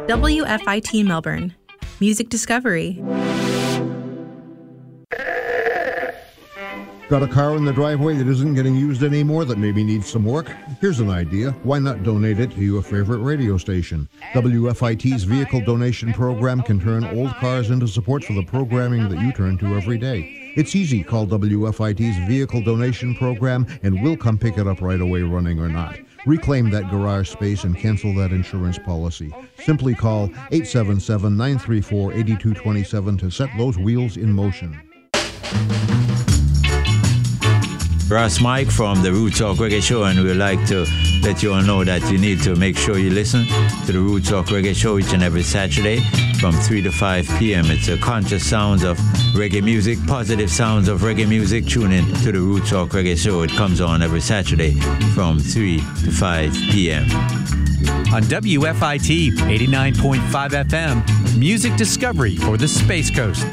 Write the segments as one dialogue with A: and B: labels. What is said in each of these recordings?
A: WFIT Melbourne. Music Discovery.
B: Got a car in the driveway that isn't getting used anymore that maybe needs some work? Here's an idea. Why not donate it to your favorite radio station? WFIT's vehicle donation program can turn old cars into support for the programming that you turn to every day. It's easy. Call WFIT's vehicle donation program and we'll come pick it up right away, running or not. Reclaim that garage space and cancel that insurance policy. Simply call 877-934-8227 to set those wheels in motion.
C: Ross Mike from the Root Talk Reggae Show, and we'd like to let you all know that you need to make sure you listen to the Root Talk Reggae Show each and every Saturday from 3 to 5 p.m. It's a conscious sounds of reggae music, positive sounds of reggae music. Tune in to the Root Talk Reggae Show. It comes on every Saturday from 3 to 5 p.m.
D: On WFIT 89.5 FM, Music Discovery for the Space Coast.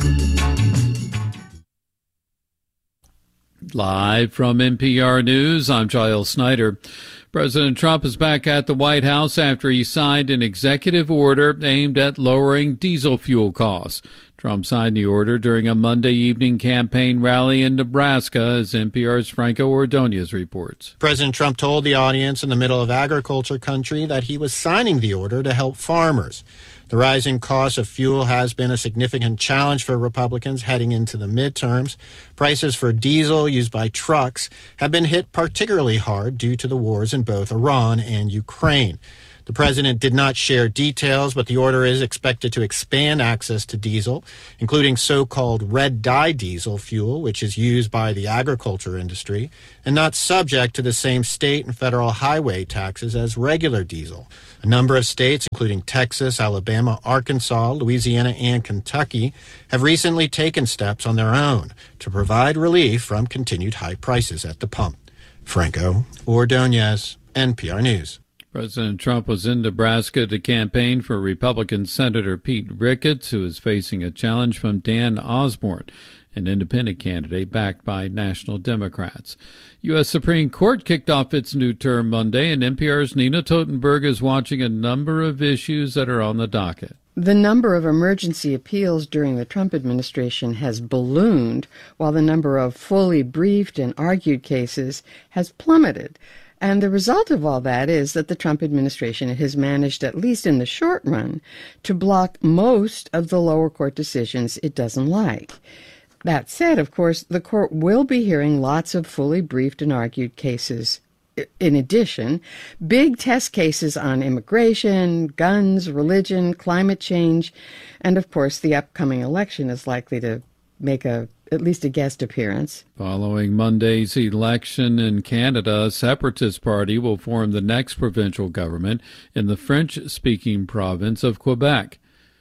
E: Live from NPR News, I'm Giles Snyder. President Trump is back at the White House after he signed an executive order aimed at lowering diesel fuel costs. Trump signed the order during a Monday evening campaign rally in Nebraska, as NPR's Franco Ordonez reports.
F: President Trump told the audience in the middle of agriculture country that he was signing the order to help farmers. The rising cost of fuel has been a significant challenge for Republicans heading into the midterms. Prices for diesel used by trucks have been hit particularly hard due to the wars in both Iran and Ukraine. The president did not share details, but the order is expected to expand access to diesel, including so-called red dye diesel fuel, which is used by the agriculture industry, and not subject to the same state and federal highway taxes as regular diesel. A number of states, including Texas, Alabama, Arkansas, Louisiana, and Kentucky, have recently taken steps on their own to provide relief from continued high prices at the pump. Franco Ordonez, NPR News.
E: President Trump was in Nebraska to campaign for Republican Senator Pete Ricketts, who is facing a challenge from Dan Osborne, an independent candidate backed by National Democrats. U.S. Supreme Court kicked off its new term Monday, and NPR's Nina Totenberg is watching a number of issues that are on the docket.
G: The number of emergency appeals during the Trump administration has ballooned, while the number of fully briefed and argued cases has plummeted. And the result of all that is that the Trump administration has managed, at least in the short run, to block most of the lower court decisions it doesn't like. That said, of course, the court will be hearing lots of fully briefed and argued cases. In addition, big test cases on immigration, guns, religion, climate change, and of course the upcoming election is likely to make at least a guest appearance.
E: Following Monday's election in Canada, a separatist party will form the next provincial government in the French-speaking province of Quebec.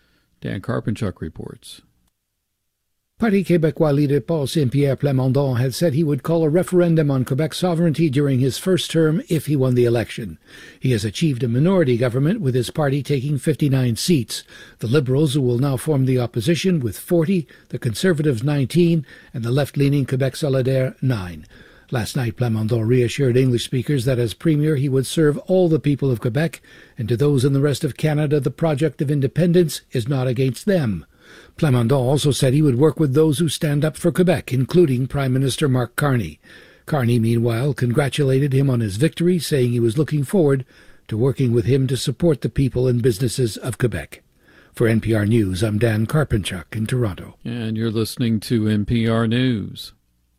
E: Dan Karpinchuk reports.
H: Parti Québécois leader Paul Saint-Pierre Plamondon had said he would call a referendum on Quebec sovereignty during his first term if he won the election. He has achieved a minority government, with his party taking 59 seats. The Liberals, who will now form the opposition, with 40, the Conservatives 19, and the left-leaning Quebec Solidaire 9. Last night, Plamondon reassured English speakers that as Premier he would serve all the people of Quebec, and to those in the rest of Canada the project of independence is not against them. Plamondon also said he would work with those who stand up for Quebec, including Prime Minister Mark Carney. Carney, meanwhile, congratulated him on his victory, saying he was looking forward to working with him to support the people and businesses of Quebec. For NPR News, I'm Dan Karpinchuk in Toronto.
E: And you're listening to NPR News.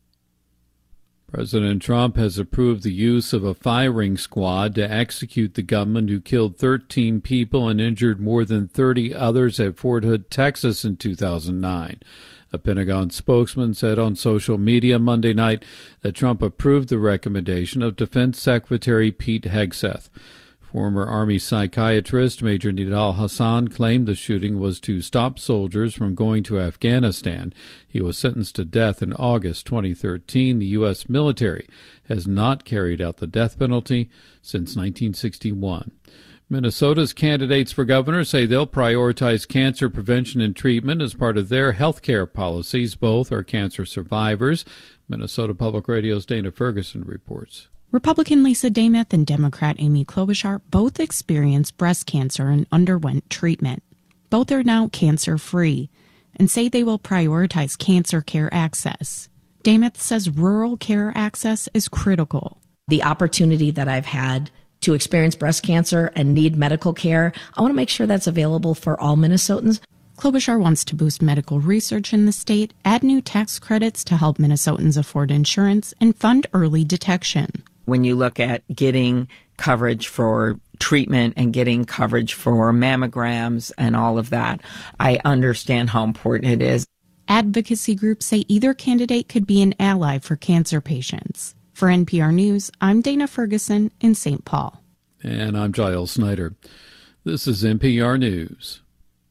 E: President Trump has approved the use of a firing squad to execute the gunman who killed 13 people and injured more than 30 others at Fort Hood, Texas in 2009. A Pentagon spokesman said on social media Monday night that Trump approved the recommendation of Defense Secretary Pete Hegseth. Former Army psychiatrist Major Nidal Hassan claimed the shooting was to stop soldiers from going to Afghanistan. He was sentenced to death in August 2013. The U.S. military has not carried out the death penalty since 1961. Minnesota's candidates for governor say they'll prioritize cancer prevention and treatment as part of their health care policies. Both are cancer survivors. Minnesota Public Radio's Dana Ferguson reports.
I: Republican Lisa Demuth and Democrat Amy Klobuchar both experienced breast cancer and underwent treatment. Both are now cancer-free and say they will prioritize cancer care access. Demuth says rural care access is critical.
J: The opportunity that I've had to experience breast cancer and need medical care, I want to make sure that's available for all Minnesotans.
I: Klobuchar wants to boost medical research in the state, add new tax credits to help Minnesotans afford insurance, and fund early detection.
K: When you look at getting coverage for treatment and getting coverage for mammograms and all of that, I understand how important it is.
I: Advocacy groups say either candidate could be an ally for cancer patients. For NPR News, I'm Dana Ferguson in St. Paul.
E: And I'm Giles Snyder. This is NPR News.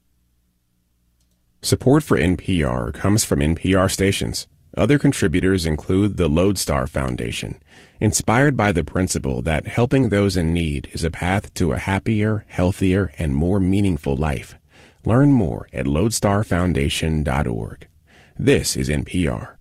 L: Support for NPR comes from NPR stations. Other contributors include the Lodestar Foundation, inspired by the principle that helping those in need is a path to a happier, healthier, and more meaningful life. Learn more at lodestarfoundation.org. This is NPR.